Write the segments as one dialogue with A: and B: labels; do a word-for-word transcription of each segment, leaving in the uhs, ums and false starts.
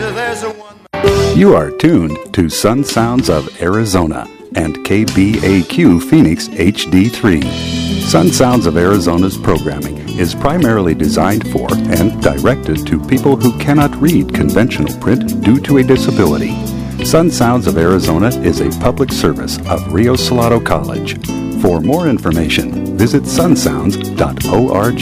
A: there's a one.
B: You are tuned to Sun Sounds of Arizona and K B A Q Phoenix H D three. Sun Sounds of Arizona's programming is primarily designed for and directed to people who cannot read conventional print due to a disability. Sun Sounds of Arizona is a public service of Rio Salado College. For more information, visit sun sounds dot org.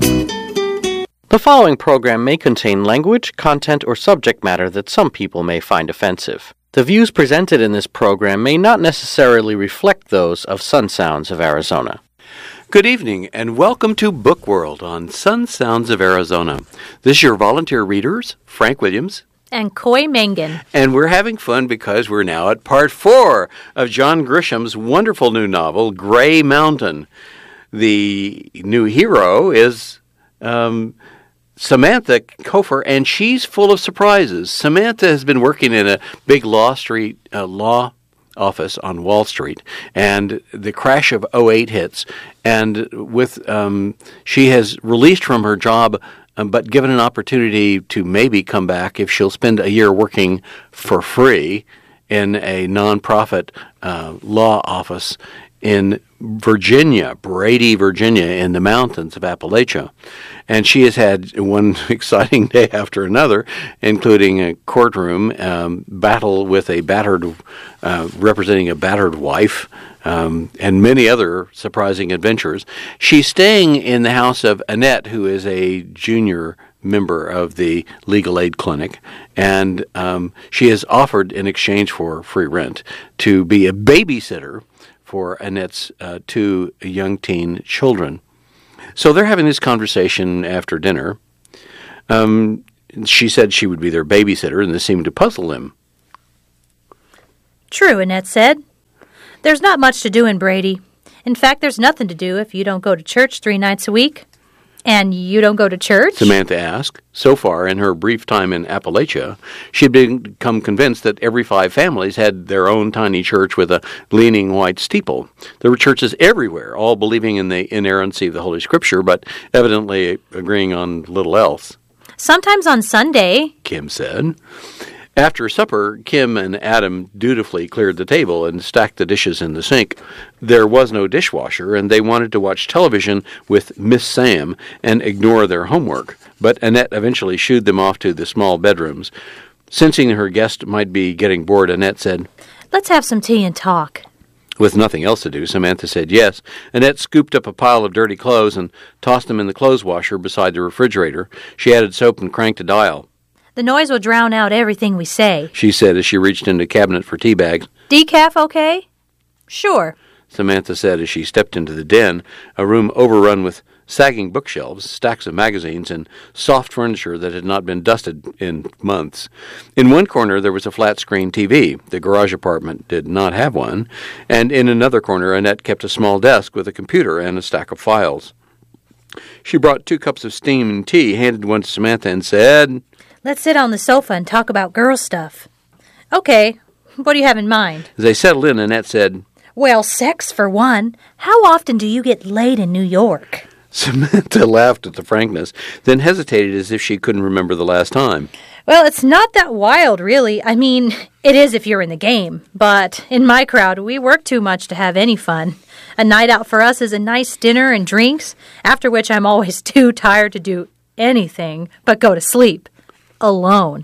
C: The following program may contain language, content, or subject matter that some people may find offensive. The views presented in this program may not necessarily reflect those of Sun Sounds of Arizona.
D: Good evening, and welcome to Book World on Sun Sounds of Arizona. This is your volunteer readers, Frank Williams
E: and Coy Mangan.
D: And we're having fun because we're now at part four of John Grisham's wonderful new novel, Gray Mountain. The new hero is um, Samantha Kofer, and she's full of surprises. Samantha has been working in a big law street uh, law office on Wall Street, and the crash of oh eight hits, and with um, she has released from her job, um, but given an opportunity to maybe come back if she'll spend a year working for free in a nonprofit uh, law office in Virginia, Brady, Virginia, in the mountains of Appalachia. And she has had one exciting day after another, including a courtroom um, battle with a battered, uh, representing a battered wife, um, and many other surprising adventures. She's staying in the house of Annette, who is a junior member of the Legal Aid Clinic, and um, she has offered, in exchange for free rent, to be a babysitter for Annette's uh, two young teen children. So they're having this conversation after dinner. Um, she said she would be their babysitter, and this seemed to puzzle him.
E: True, Annette said. There's not much to do in Brady. In fact, there's nothing to do if you don't go to church three nights a week. And you don't go to church?
D: Samantha asked. So far, in her brief time in Appalachia, she had become convinced that every five families had their own tiny church with a leaning white steeple. There were churches everywhere, all believing in the inerrancy of the Holy Scripture, but evidently agreeing on little else.
E: Sometimes on Sunday,
D: Kim said. After supper, Kim and Adam dutifully cleared the table and stacked the dishes in the sink. There was no dishwasher, and they wanted to watch television with Miss Sam and ignore their homework. But Annette eventually shooed them off to the small bedrooms. Sensing her guest might be getting bored, Annette said,
E: "Let's have some tea and talk."
D: With nothing else to do, Samantha said yes. Annette scooped up a pile of dirty clothes and tossed them in the clothes washer beside the refrigerator. She added soap and cranked a dial.
E: "The noise will drown out everything we say,"
D: she said as she reached into the cabinet for tea bags.
E: "Decaf okay?" "Sure,"
D: Samantha said as she stepped into the den, a room overrun with sagging bookshelves, stacks of magazines, and soft furniture that had not been dusted in months. In one corner there was a flat-screen T V. The garage apartment did not have one. And in another corner, Annette kept a small desk with a computer and a stack of files. She brought two cups of steaming tea, handed one to Samantha, and said,
E: "Let's sit on the sofa and talk about girl stuff." "Okay, what do you have in mind?"
D: As they settled in, Annette said,
E: "Well, sex for one. How often do you get laid in New York?"
D: Samantha laughed at the frankness, then hesitated as if she couldn't remember the last time.
E: "Well, it's not that wild, really. I mean, it is if you're in the game. But in my crowd, we work too much to have any fun. A night out for us is a nice dinner and drinks, after which I'm always too tired to do anything but go to sleep. Alone.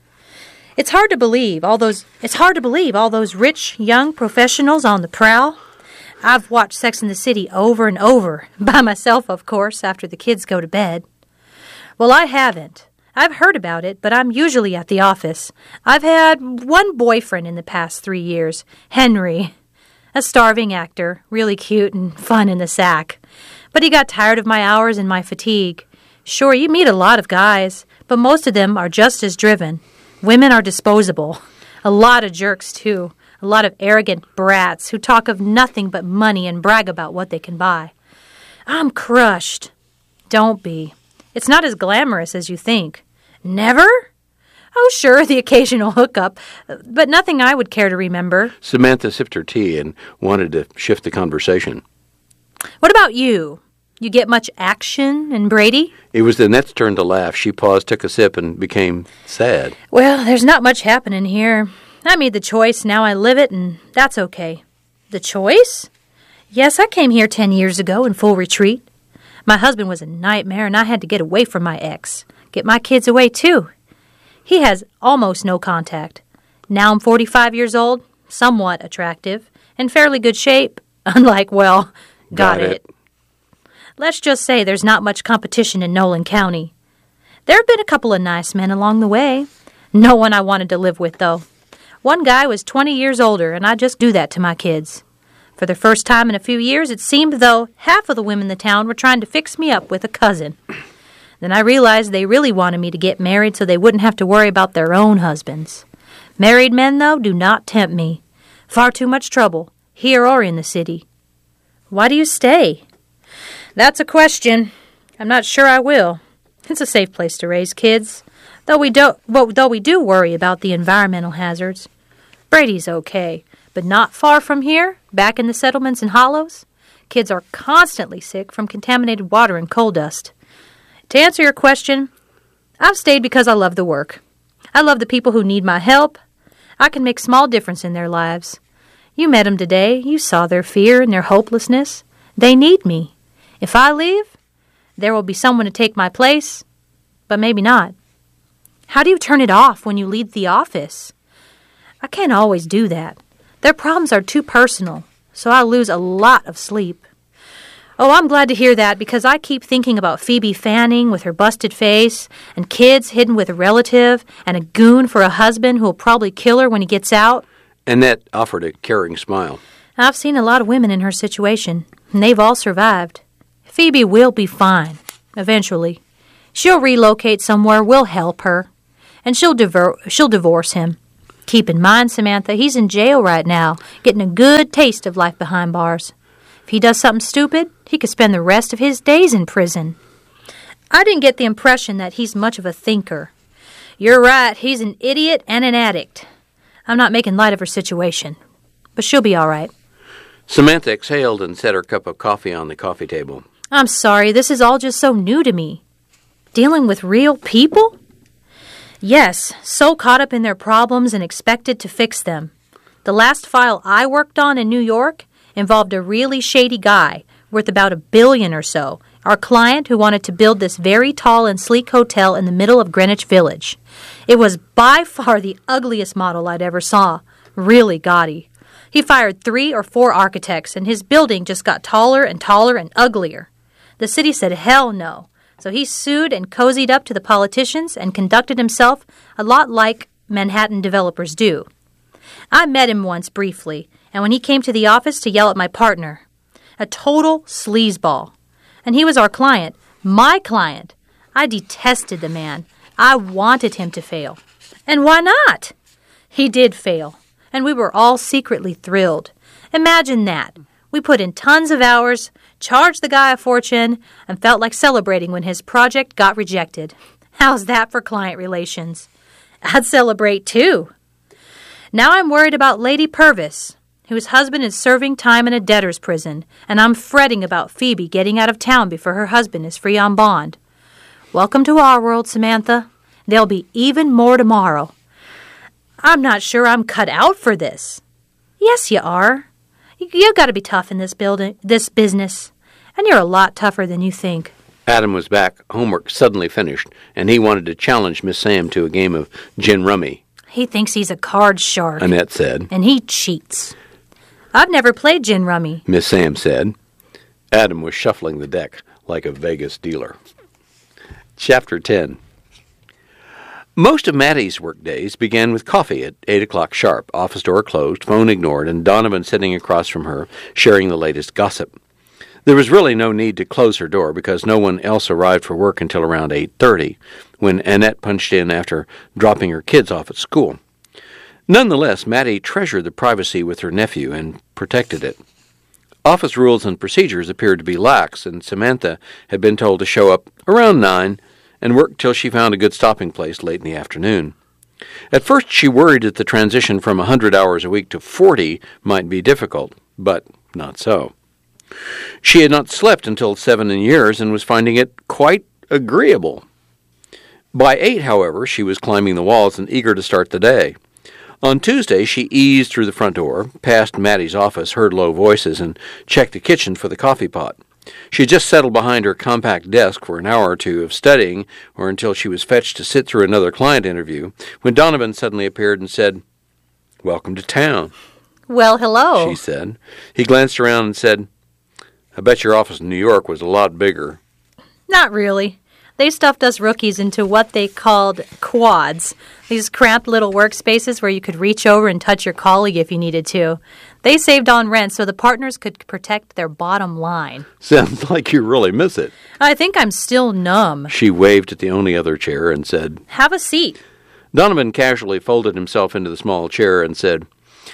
E: It's hard to believe all those it's hard to believe all those rich young professionals on the prowl. I've watched Sex and the City over and over, by myself, of course, after the kids go to bed. Well, I haven't. I've heard about it, but I'm usually at the office. I've had one boyfriend in the past three years, Henry, a starving actor, really cute and fun in the sack. But he got tired of my hours and my fatigue. Sure, you meet a lot of guys, but most of them are just as driven. Women are disposable. A lot of jerks, too. A lot of arrogant brats who talk of nothing but money and brag about what they can buy. I'm crushed. Don't be. It's not as glamorous as you think. Never? Oh, sure, the occasional hookup, but nothing I would care to remember.
D: Samantha sipped her tea and wanted to shift the conversation.
E: What about you? You get much action in Brady?
D: It was Annette's turn to laugh. She paused, took a sip, and became sad.
E: Well, there's not much happening here. I made the choice, now I live it, and that's okay. The choice? Yes, I came here ten years ago in full retreat. My husband was a nightmare, and I had to get away from my ex. Get my kids away, too. He has almost no contact. Now I'm forty-five years old, somewhat attractive, in fairly good shape, unlike, well, got, got it. it. Let's just say there's not much competition in Nolan County. There have been a couple of nice men along the way. No one I wanted to live with, though. One guy was twenty years older, and I just do that to my kids. For the first time in a few years, it seemed though half of the women in the town were trying to fix me up with a cousin. Then I realized they really wanted me to get married so they wouldn't have to worry about their own husbands. Married men, though, do not tempt me. Far too much trouble, here or in the city. Why do you stay? That's a question. I'm not sure I will. It's a safe place to raise kids, though we don't. Well, though we do worry about the environmental hazards. Brady's okay, but not far from here, back in the settlements and hollows, kids are constantly sick from contaminated water and coal dust. To answer your question, I've stayed because I love the work. I love the people who need my help. I can make small difference in their lives. You met them today. You saw their fear and their hopelessness. They need me. If I leave, there will be someone to take my place, but maybe not. How do you turn it off when you leave the office? I can't always do that. Their problems are too personal, so I lose a lot of sleep. Oh, I'm glad to hear that because I keep thinking about Phoebe Fanning with her busted face and kids hidden with a relative and a goon for a husband who will probably kill her when he gets out.
D: Annette offered a caring smile.
E: I've seen a lot of women in her situation, and they've all survived. Phoebe will be fine, eventually. She'll relocate somewhere, we'll help her, and she'll, divor- she'll divorce him. Keep in mind, Samantha, he's in jail right now, getting a good taste of life behind bars. If he does something stupid, he could spend the rest of his days in prison. I didn't get the impression that he's much of a thinker. You're right, he's an idiot and an addict. I'm not making light of her situation, but she'll be all right.
D: Samantha exhaled and set her cup of coffee on the coffee table.
E: I'm sorry, this is all just so new to me. Dealing with real people? Yes, so caught up in their problems and expected to fix them. The last file I worked on in New York involved a really shady guy, worth about a billion or so, our client who wanted to build this very tall and sleek hotel in the middle of Greenwich Village. It was by far the ugliest model I'd ever saw, really gaudy. He fired three or four architects, and his building just got taller and taller and uglier. The city said hell no, so he sued and cozied up to the politicians and conducted himself a lot like Manhattan developers do. I met him once briefly, and when he came to the office to yell at my partner. A total sleazeball. And he was our client, my client. I detested the man. I wanted him to fail. And why not? He did fail, and we were all secretly thrilled. Imagine that. We put in tons of hours, charged the guy a fortune, and felt like celebrating when his project got rejected. How's that for client relations? I'd celebrate, too. Now I'm worried about Lady Purvis, whose husband is serving time in a debtor's prison, and I'm fretting about Phoebe getting out of town before her husband is free on bond. Welcome to our world, Samantha. There'll be even more tomorrow. I'm not sure I'm cut out for this. Yes, you are. You've got to be tough in this building, this business, and you're a lot tougher than you think.
D: Adam was back, homework suddenly finished, and he wanted to challenge Miss Sam to a game of gin rummy.
E: He thinks he's a card shark.
D: Annette said.
E: And he cheats. I've never played gin rummy,
D: Miss Sam said. Adam was shuffling the deck like a Vegas dealer. Chapter ten. Most of Mattie's work days began with coffee at eight o'clock sharp, office door closed, phone ignored, and Donovan sitting across from her, sharing the latest gossip. There was really no need to close her door because no one else arrived for work until around eight thirty, when Annette punched in after dropping her kids off at school. Nonetheless, Mattie treasured the privacy with her nephew and protected it. Office rules and procedures appeared to be lax, and Samantha had been told to show up around nine and work till she found a good stopping place late in the afternoon. At first she worried that the transition from one hundred hours a week to forty might be difficult, but not so. She had not slept until seven years and was finding it quite agreeable. By eight, however, she was climbing the walls and eager to start the day. On Tuesday, she eased through the front door, passed Mattie's office, heard low voices, and checked the kitchen for the coffee pot. She had just settled behind her compact desk for an hour or two of studying, or until she was fetched to sit through another client interview, when Donovan suddenly appeared and said, "Welcome to town."
E: Well, hello,
D: she said. He glanced around and said, "I bet your office in New York was a lot bigger."
E: Not really. They stuffed us rookies into what they called quads, these cramped little workspaces where you could reach over and touch your colleague if you needed to. They saved on rent so the partners could protect their bottom line.
D: Sounds like you really miss it.
E: I think I'm still numb.
D: She waved at the only other chair and said,
E: "Have a seat."
D: Donovan casually folded himself into the small chair and said,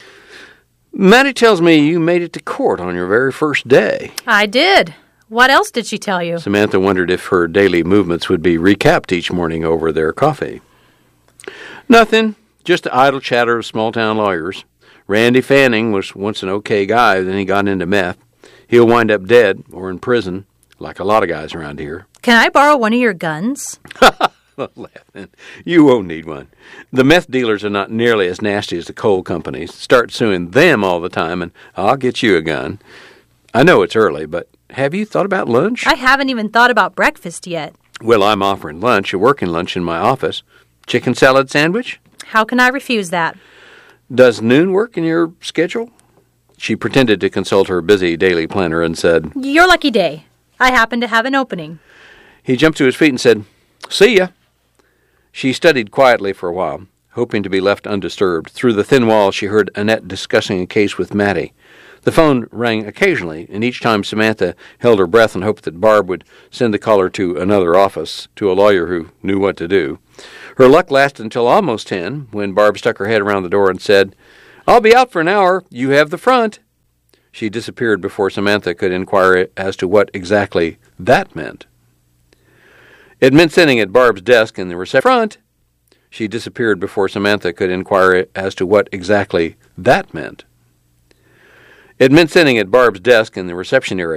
D: "Mattie tells me you made it to court on your very first day."
E: I did. What else did she tell you?
D: Samantha wondered if her daily movements would be recapped each morning over their coffee. "Nothing. Just the idle chatter of small-town lawyers. Randy Fanning was once an okay guy, then he got into meth. He'll wind up dead or in prison, like a lot of guys around here."
E: Can I borrow one of your guns?
D: Laughing. "You won't need one. The meth dealers are not nearly as nasty as the coal companies. Start suing them all the time, and I'll get you a gun. I know it's early, but have you thought about lunch?"
E: I haven't even thought about breakfast yet.
D: "Well, I'm offering lunch, a working lunch in my office. Chicken salad sandwich?"
E: How can I refuse that?
D: "Does noon work in your schedule?" She pretended to consult her busy daily planner and said,
E: Your lucky day. I happen to have an opening.
D: He jumped to his feet and said, "See ya." She studied quietly for a while, hoping to be left undisturbed. Through the thin wall, she heard Annette discussing a case with Mattie. The phone rang occasionally, and each time Samantha held her breath and hoped that Barb would send the caller to another office, to a lawyer who knew what to do. Her luck lasted until almost ten, when Barb stuck her head around the door and said, "I'll be out for an hour. You have the front." She disappeared before Samantha could inquire as to what exactly that meant. It meant sitting at Barb's desk in the reception front. She disappeared before Samantha could inquire as to what exactly that meant. It meant sitting at Barb's desk in the reception area